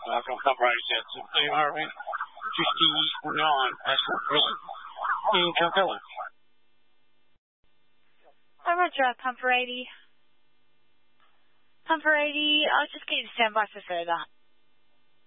from Pumper 87, Harvey, 59, Pascal Prison, in Calcutta. Roger, Pumper 80. Pumper 80, I'll just get you to stand by for further.